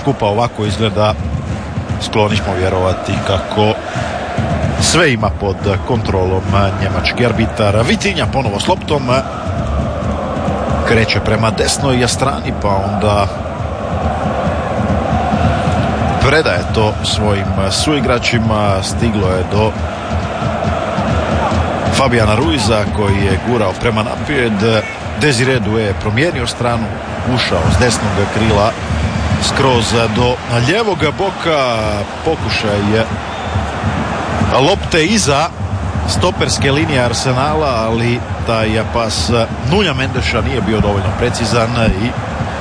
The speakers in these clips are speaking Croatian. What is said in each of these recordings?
skupa ovako izgleda, skloni smo vjerovati kako sve ima pod kontrolom njemački arbitar. Vitinja ponovo s loptom, kreće prema desnoj strani, pa onda predaje to svojim suigračima. Stiglo je do Fabiana Ruiza koji je gurao prema naprijed. Desire Doué je promijenio stranu, ušao s desnog krila skroz do ljevog boka. Pokušaj lopte iza stoperske linije Arsenala, ali taj pas Nuno Mendeša nije bio dovoljno precizan i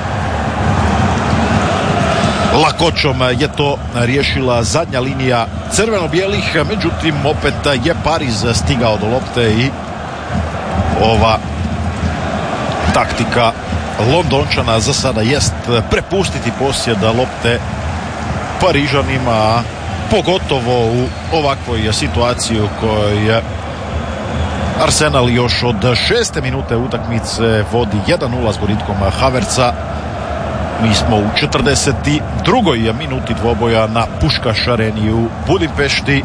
lakoćom je to riješila zadnja linija crveno-bijelih. Međutim, opet je Pariz stigao do lopte i ova taktika Londončana za sada jest prepustiti posjed lopte Parižanima, pogotovo u ovakvoj situaciji u kojoj Arsenal još od 6. minute utakmice vodi 1-0 s gubitkom Havertza. Mi smo u 42. minuti dvoboja na Puškaš areni u Budimpešti.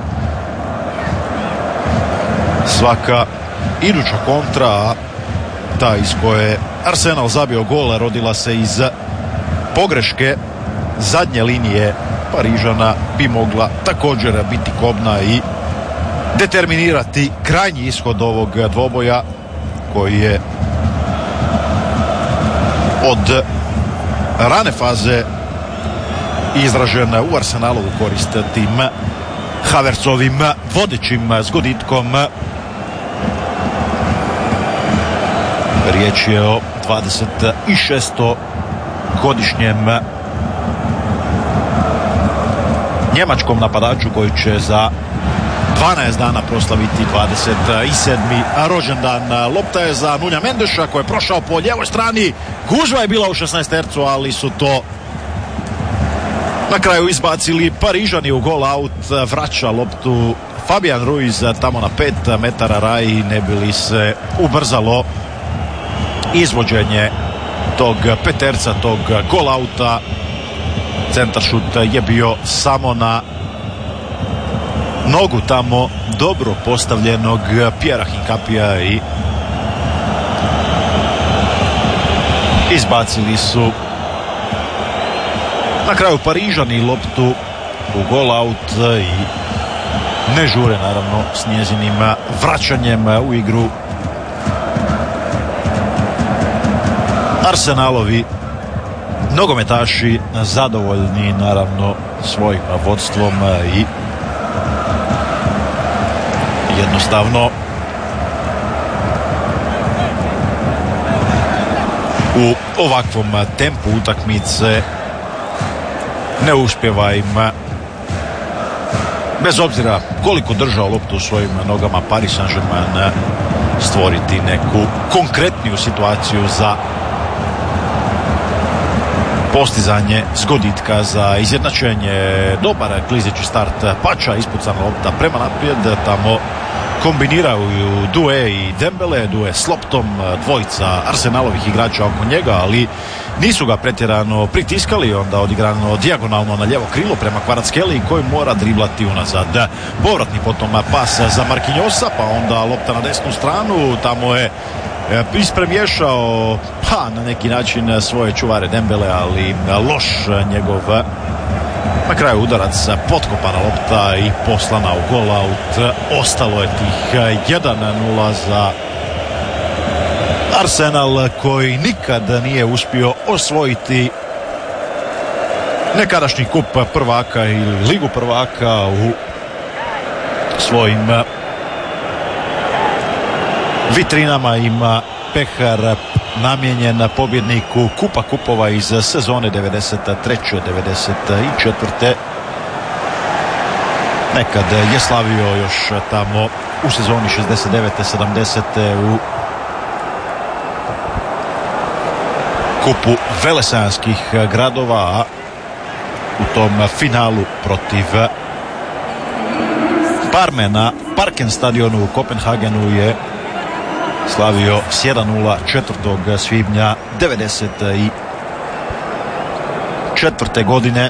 Svaka iduća kontra, ta iz koje Arsenal zabio gol, rodila se iz pogreške zadnje linije Parižana, bi mogla također biti kobna i determinirati krajnji ishod ovog dvoboja koji je od rane faze izražen u Arsenalovu korist tim Havertzovim vodećim zgoditkom. Riječ je o 26-godišnjem njemačkom napadaču koji će za 12 dana proslaviti 27. rođendan. Lopta je za Nuno Mendeša koji je prošao po lijevoj strani. Gužva je bila u 16-tercu, ali su to na kraju izbacili Parižani u gol out. Vraća loptu Fabian Ruiz tamo na 5 metara raj, ne bi li se ubrzalo izvođenje tog peterca, tog gol outa. Centaršut je bio samo na nogu tamo dobro postavljenog Pierre Hincapia i izbacili su na kraju Parižani loptu u gol out i ne žure naravno s njezinim vraćanjem u igru. Arsenalovi nogometaši zadovoljni naravno svojim vodstvom i jednostavno u ovakvom tempu utakmice ne uspijeva im, bez obzira koliko držao loptu u svojim nogama, Paris Saint-Germain stvoriti neku konkretniju situaciju za postizanje zgoditka, za izjednačenje. Dobar klizeći start Pača, ispucana lopta prema naprijed, tamo kombiniraju Doué i Dembele. Doué s loptom, dvojica Arsenalovih igrača oko njega, ali nisu ga pretjerano pritiskali. Onda odigrano dijagonalno na lijevo krilo prema Kvaratskhelia koji mora driblati unazad. Povratni potom pas za Marquinhosa, pa onda lopta na desnu stranu, tamo je ispremješao na neki način svoje čuvare Dembele, ali loš njegov na kraju udarac, potkopana lopta i poslana u gol out. Ostalo je tih 1-0 za Arsenal koji nikad nije uspio osvojiti nekadašnji kup prvaka ili ligu prvaka u svojim vitrinama. Ima pehar namijenjen pobjedniku kupa kupova iz sezone 93-94. Nekad je slavio još tamo u sezoni 69-70 u kupu velesanskih gradova, a u tom finalu protiv Parme na Parken stadionu u Kopenhagenu je slavio s 1-0 4. svibnja 94. godine.